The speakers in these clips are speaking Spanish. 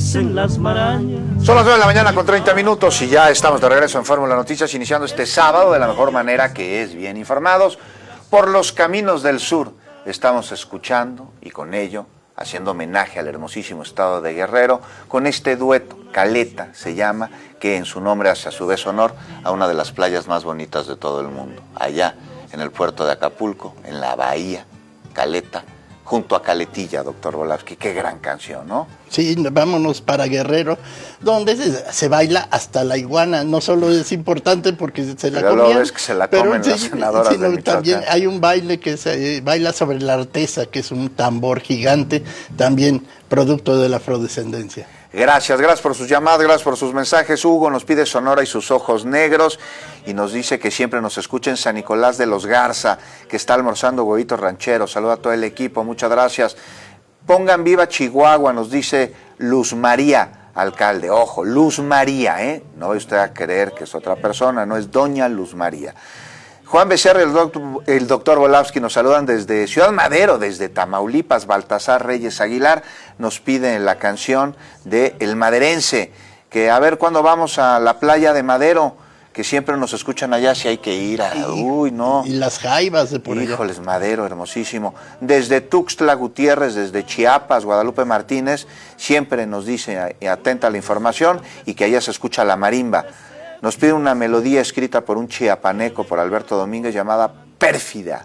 dicen las marañas. Son las 9 de la mañana con 30 minutos y ya estamos de regreso en Fórmula Noticias, iniciando este sábado de la mejor manera, que es bien informados por los caminos del sur. Estamos escuchando y con ello haciendo homenaje al hermosísimo estado de Guerrero con este dueto, Caleta se llama, que en su nombre hace a su vez honor a una de las playas más bonitas de todo el mundo, allá en el puerto de Acapulco, en la bahía, Caleta, junto a Caletilla, doctor Volavsky. Qué gran canción, ¿no? Sí, vámonos para Guerrero, donde se baila hasta la iguana. No solo es importante porque se la comían, luego es que se la comen las senadoras de Michoacán. También hay un baile que se baila sobre la artesa, que es un tambor gigante, también producto de la afrodescendencia. Gracias por sus llamadas, gracias por sus mensajes. Hugo nos pide Sonora y sus ojos negros y nos dice que siempre nos escucha en San Nicolás de los Garza, que está almorzando huevitos rancheros. Saluda a todo el equipo, muchas gracias. Pongan viva Chihuahua, nos dice Luz María, alcalde. Ojo, Luz María, no vaya usted a creer que es otra persona, no es doña Luz María. Juan Becerra y el doctor Volavsky nos saludan desde Ciudad Madero, desde Tamaulipas. Baltasar Reyes Aguilar nos pide la canción de El Maderense, que a ver cuándo vamos a la playa de Madero, que siempre nos escuchan allá, si hay que ir a... Uy, no. Y las jaivas de por allá. Híjoles, Madero, hermosísimo. Desde Tuxtla Gutiérrez, desde Chiapas, Guadalupe Martínez, siempre nos dice, atenta a la información, y que allá se escucha la marimba. Nos pide una melodía escrita por un chiapaneco, por Alberto Domínguez, llamada Pérfida.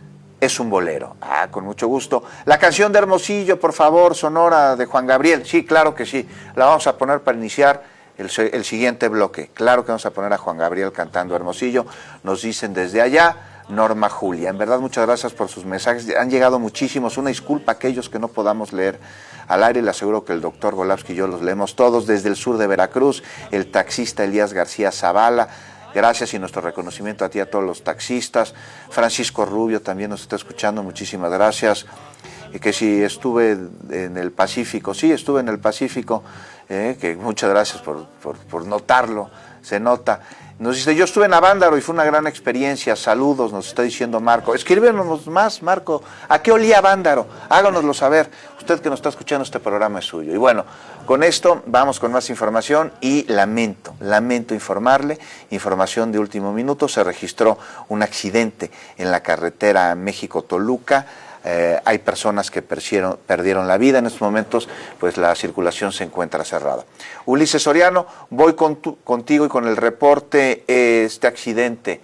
Es un bolero. Con mucho gusto. La canción de Hermosillo, por favor, Sonora, de Juan Gabriel. Sí, claro que sí. La vamos a poner para iniciar el siguiente bloque. Claro que vamos a poner a Juan Gabriel cantando Hermosillo. Nos dicen desde allá, Norma Julia. En verdad, muchas gracias por sus mensajes. Han llegado muchísimos. Una disculpa a aquellos que no podamos leer al aire. Le aseguro que el doctor Volavsky y yo los leemos todos. Desde el sur de Veracruz, el taxista Elías García Zavala. Gracias y nuestro reconocimiento a ti, a todos los taxistas. Francisco Rubio también nos está escuchando. Muchísimas gracias. Y que si estuve en el Pacífico. Sí, estuve en el Pacífico. Que muchas gracias por notarlo. Se nota. Nos dice, yo estuve en Avándaro y fue una gran experiencia. Saludos, nos está diciendo Marco. Escríbenos más, Marco. ¿A qué olía Avándaro? Háganoslo saber. Usted que nos está escuchando, este programa es suyo. Y bueno, con esto vamos con más información y lamento informarle, información de último minuto, se registró un accidente en la carretera México-Toluca. Hay personas que perdieron la vida. En estos momentos, pues la circulación se encuentra cerrada. Ulises Soriano, voy contigo y con el reporte. Este accidente,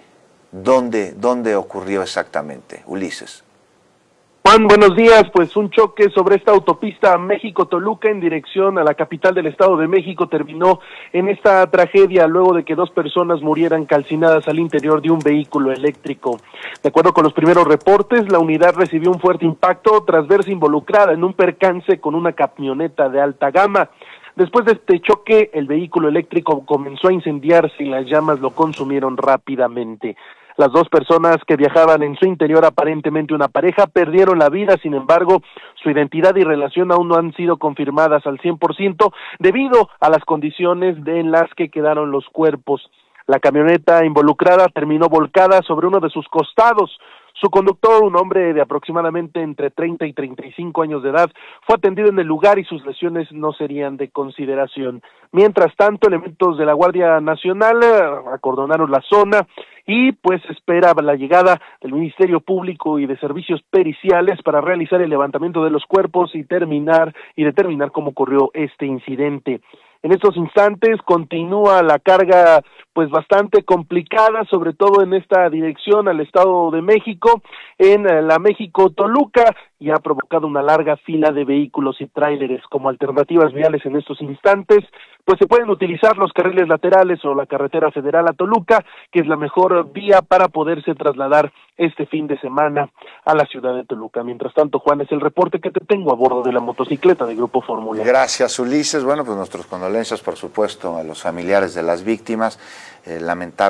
¿dónde ocurrió exactamente, Ulises? Juan, buenos días. Pues un choque sobre esta autopista México-Toluca en dirección a la capital del Estado de México terminó en esta tragedia luego de que 2 personas murieran calcinadas al interior de un vehículo eléctrico. De acuerdo con los primeros reportes, la unidad recibió un fuerte impacto tras verse involucrada en un percance con una camioneta de alta gama. Después de este choque, el vehículo eléctrico comenzó a incendiarse y las llamas lo consumieron rápidamente. Las 2 personas que viajaban en su interior, aparentemente una pareja, perdieron la vida. Sin embargo, su identidad y relación aún no han sido confirmadas al 100% debido a las condiciones en las que quedaron los cuerpos. La camioneta involucrada terminó volcada sobre uno de sus costados. Su conductor, un hombre de aproximadamente entre 30 y 35 años de edad, fue atendido en el lugar y sus lesiones no serían de consideración. Mientras tanto, elementos de la Guardia Nacional acordonaron la zona y pues espera la llegada del Ministerio Público y de Servicios Periciales para realizar el levantamiento de los cuerpos y determinar cómo ocurrió este incidente. En estos instantes continúa la carga pues bastante complicada, sobre todo en esta dirección al Estado de México, en la México-Toluca, y ha provocado una larga fila de vehículos y tráileres. Como alternativas viales en estos instantes, pues se pueden utilizar los carriles laterales o la carretera federal a Toluca, que es la mejor vía para poderse trasladar este fin de semana a la ciudad de Toluca. Mientras tanto, Juan, es el reporte que te tengo a bordo de la motocicleta de Grupo Fórmula. Gracias, Ulises. Bueno, pues nuestras condolencias, por supuesto, a los familiares de las víctimas. Lamentable